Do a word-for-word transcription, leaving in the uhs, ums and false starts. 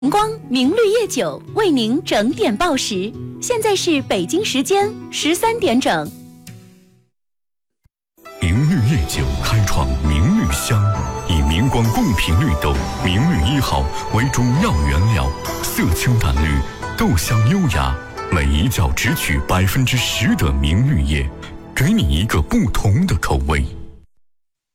阳光明绿叶酒为您整点报时，现在是北京时间十三点整。 明绿叶酒开创明绿香，以明光贡品绿豆明绿一号为主要原料，色清淡绿，豆香优雅，每一角只取百分之十的明绿叶，给你一个不同的口味。